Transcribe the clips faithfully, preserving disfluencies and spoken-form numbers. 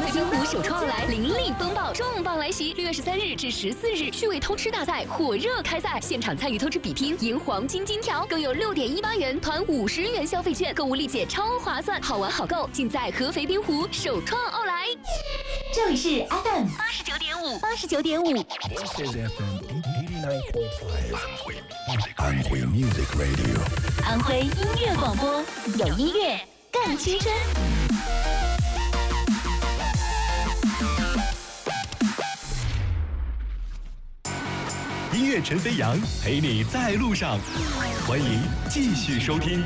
飞冰壶首创来，凌厉风暴重磅来袭！六月十三日至十四日，趣味偷吃大赛火热开赛，现场参与偷吃比拼，赢黄金金条，更有六点一八元团五十元消费券，购物立减超划算，好玩好购，尽在合肥冰壶首创奥莱。这里是 F M 八十九点五，八十九点五。 This is F M eighty-nine point five， 安徽 Music Radio， 安徽音乐广播，有音乐更青春。 音乐陈飞扬陪你在路上，欢迎继续收听。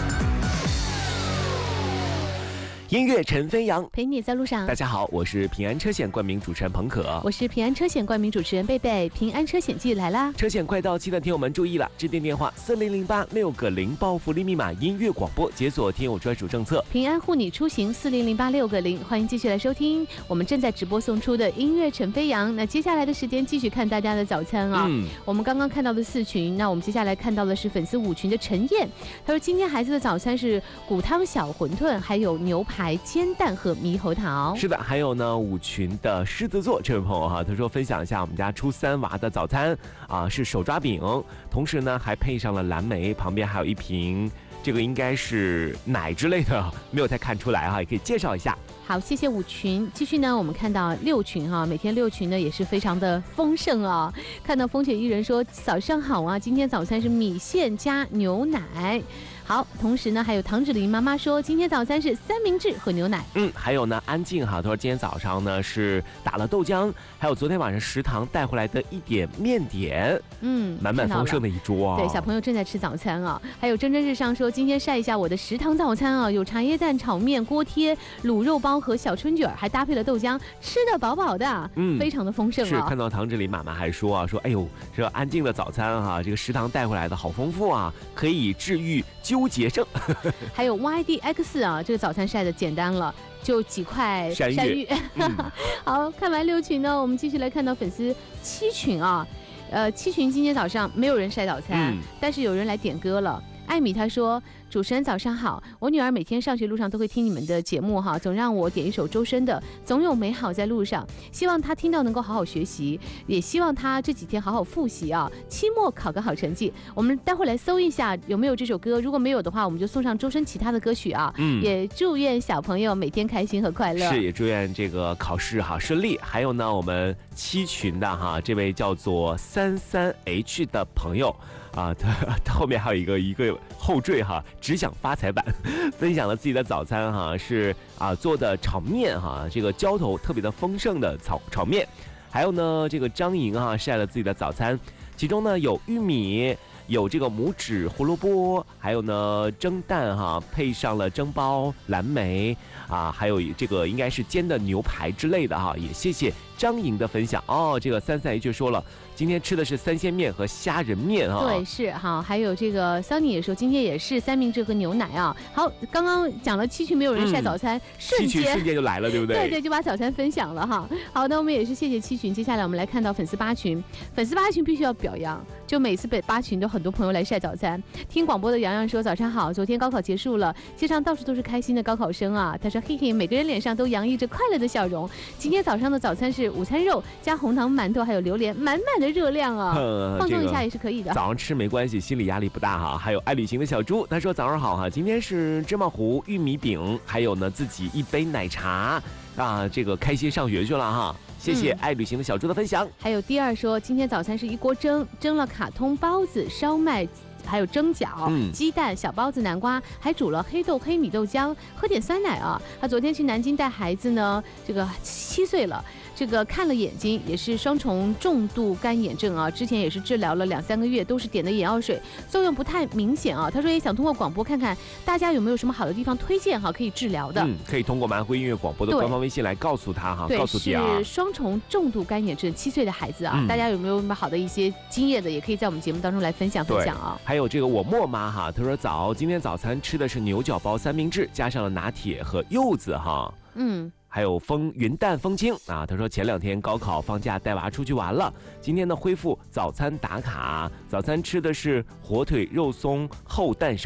音乐陈飞扬陪你在路上。 大家好，我是平安车险冠名主持人彭可， 我是平安车险冠名主持人贝贝。平安车险季来啦！ 车险快到期的听友们注意了，致电电话四零零八六个零报福利密码音乐广播，解锁听友专属政策。 平安护你出行四零零八六个零，欢迎继续来收听我们正在直播送出的音乐陈飞扬。那接下来的时间继续看大家的早餐啊、哦嗯。我们刚刚看到的四群，那我们接下来看到的是粉丝五群的陈燕，他说今天孩子的早餐是骨汤小馄饨，还有牛排、煎蛋和猕猴桃。 是的，还有呢五群的狮子座这位朋友哈，他说分享一下我们家初三娃的早餐啊，是手抓饼，同时呢还配上了蓝莓，旁边还有一瓶这个应该是奶之类的，没有太看出来哈，也可以介绍一下。 好，谢谢五群。继续呢，我们看到六群哈，每天六群呢也是非常的丰盛啊。看到风雪伊人说早上好啊，今天早餐是米线加牛奶。好，同时呢还有唐芷玲妈妈说今天早餐是三明治和牛奶。 嗯，还有呢安静哈，他说今天早上呢是打了豆浆，还有昨天晚上食堂带回来的一点面点。嗯，满满丰盛的一桌啊。 对，小朋友正在吃早餐啊。还有蒸蒸日上说今天晒一下我的食堂早餐啊，有茶叶蛋炒面、锅贴、卤肉包和小春卷，还搭配了豆浆，吃得饱饱的，嗯，非常的丰盛啊。 是，看到唐芷玲妈妈还说啊，说哎呦，这安静的早餐哈、啊，这个食堂带回来的好丰富啊，可以治愈纠结症。 还有 Y D X 啊，这个早餐晒的简单了，就几块山芋。山芋嗯、好，看完六群呢，我们继续来看到粉丝七群啊，呃，七群今天早上没有人晒早餐、嗯，但是有人来点歌了。艾米她说：“主持人早上好，我女儿每天上学路上都会听你们的节目哈，总让我点一首周深的《总有美好在路上》，希望她听到能够好好学习，也希望她这几天好好复习啊，期末考个好成绩。我们待会来搜一下有没有这首歌，如果没有的话，我们就送上周深其他的歌曲啊。嗯，也祝愿小朋友每天开心和快乐。 是，也祝愿这个考试哈顺利。还有呢，我们七群的哈这位叫做三三 H 的朋友。”啊，他他后面还有一个一个后缀哈，只想发财版，分享了自己的早餐哈，是啊做的炒面哈，这个浇头特别的丰盛的炒炒面，还有呢这个张莹哈晒了自己的早餐，其中呢有玉米，有这个拇指胡萝卜，还有呢蒸蛋哈，配上了蒸包、蓝莓啊，还有这个应该是煎的牛排之类的哈，也谢谢张莹的分享哦。这个三三一就说了，今天吃的是三鲜面和虾仁面啊。 对，是哈。还有这个桑尼也说，今天也是三明治和牛奶啊。好，刚刚讲了七群没有人晒早餐，嗯、瞬间七群瞬间就来了，对不对？ 对对，就把早餐分享了哈。好的，我们也是谢谢七群。接下来我们来看到粉丝八群，粉丝八群必须要表扬，就每次北八群都很多朋友来晒早餐。听广播的洋洋说早上好，昨天高考结束了，街上到处都是开心的高考生啊。他说嘿嘿，每个人脸上都洋溢着快乐的笑容。今天早上的早餐是午餐肉加红糖馒头，还有榴莲，满满的热量啊！嗯、放松一下也是可以的。 这个、早上吃没关系，心理压力不大哈。还有爱旅行的小猪，他说早上好哈，今天是芝麻糊、玉米饼，还有呢自己一杯奶茶啊，这个开心上学去了哈。谢谢爱旅行的小猪的分享。嗯、 还有第二说，今天早餐是一锅蒸，蒸了卡通包子、烧麦。还有蒸饺、嗯、鸡蛋、小包子、南瓜，还煮了黑豆黑米豆浆，喝点酸奶啊。他昨天去南京带孩子呢，这个七岁了。这个看了眼睛，也是双重重度干眼症啊，之前也是治疗了两三个月，都是点的眼药水，作用不太明显啊。他说也想通过广播看看大家有没有什么好的地方推荐哈，可以治疗的。 嗯，可以通过安徽音乐广播的官方微信来告诉他哈，告诉弟啊。 是双重重度干眼症，七岁的孩子啊、嗯，大家有没有什么好的一些经验的，也可以在我们节目当中来分享分享啊。 还有这个我莫妈哈，他说早，今天早餐吃的是牛角包三明治，加上了拿铁和柚子哈。嗯。还有风云淡风轻啊，他说前两天高考放假带娃出去玩了，今天呢恢复早餐打卡，早餐吃的是火腿肉松厚蛋烧，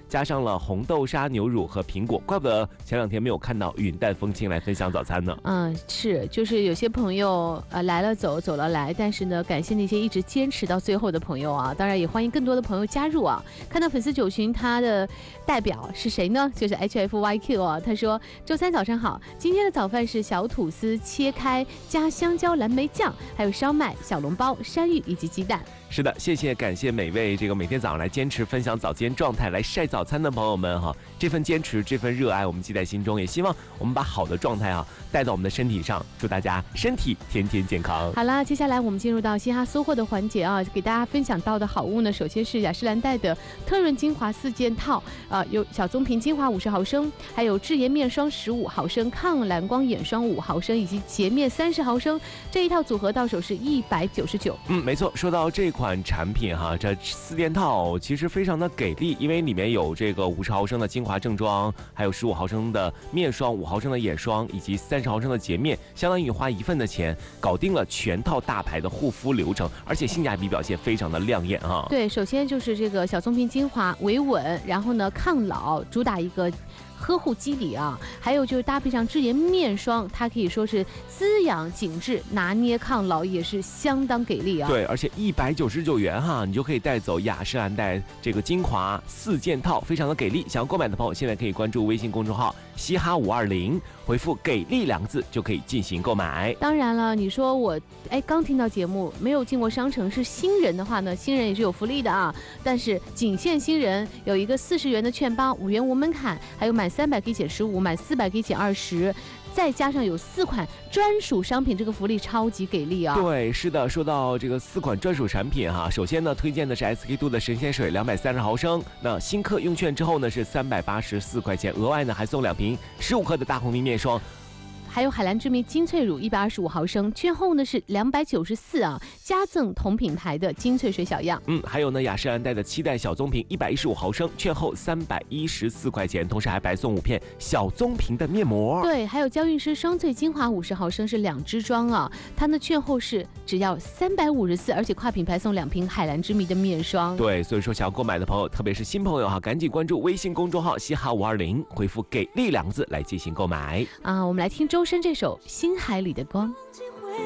加上了红豆沙牛乳和苹果，怪不得前两天没有看到云淡风轻来分享早餐呢。 嗯，是，就是有些朋友呃来了走，走了来，但是呢，感谢那些一直坚持到最后的朋友啊，当然也欢迎更多的朋友加入啊。看到粉丝九群，他的代表是谁呢？就是 H F Y Q 啊，他说周三早上好，今天的早饭是小吐司切开加香蕉蓝莓酱，还有烧麦、小笼包、山芋以及鸡蛋。 是的，谢谢感谢每位这个每天早上来坚持分享早间状态来晒早餐的朋友们哈，这份坚持这份热爱我们记在心中，也希望我们把好的状态啊带到我们的身体上，祝大家身体天天健康。 好啦，接下来我们进入到嘻哈搜货的环节啊，给大家分享到的好物呢，首先是雅诗兰黛的特润精华四件套，呃，有小棕瓶精华五十毫升，还有智妍面霜十五毫升，抗蓝光眼霜五毫升，以及洁面三十毫升，这一套组合到手是一百九十九。 嗯，没错，说到这款产品哈，这四件套其实非常的给力，因为里面有这个五十毫升的精华正装，还有十五毫升的面霜，五毫升的眼霜，以及三十毫升的洁面，相当于花一份的钱搞定了全套大牌的护肤流程，而且性价比表现非常的亮眼啊。 对，首先就是这个小棕瓶精华维稳，然后呢抗老，主打一个呵护肌理啊，还有就是搭配上智妍面霜，它可以说是滋养紧致，拿捏抗老，也是相当给力啊。 对，而且一百九十九元哈，你就可以带走雅诗兰黛这个精华四件套，非常的给力。想要购买的朋友，现在可以关注微信公众号嘻哈五二零，回复给力两个字就可以进行购买。 当然了，你说我哎刚听到节目，没有进过商城，是新人的话呢，新人也是有福利的啊。但是仅限新人，有一个四十元的券包，五元无门槛，还有满三百可以减十五，满四百可以减二十，再加上有四款专属商品，这个福利超级给力啊！ 对，是的，说到这个四款专属产品哈，首先呢推荐的是 S K two 的神仙水两百三十毫升，那新客用券之后呢是三百八十四块钱，额外呢还送两瓶十五克的大红明面霜。 还有海蓝之谜精粹乳一百二十五毫升，券后呢是两百九十四啊，加赠同品牌的精粹水小样。 嗯，还有呢雅诗兰黛的七代小棕瓶一百一十五毫升，券后三百一十四块钱，同时还白送五片小棕瓶的面膜。 对，还有娇韵诗双萃精华五十毫升是两支装啊，它的券后是只要三百五十四，而且跨品牌送两瓶海蓝之谜的面霜。 对，所以说想要购买的朋友，特别是新朋友哈，赶紧关注微信公众号嘻哈五二零，回复给力两个字来进行购买啊。我们来听周深这首《星海里的光》。